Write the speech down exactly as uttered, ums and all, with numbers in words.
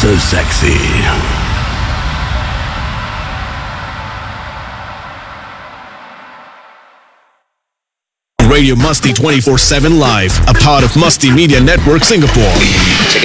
so sexy. Radio Musty twenty-four seven Live, a part of Musty Media Network Singapore. Check it.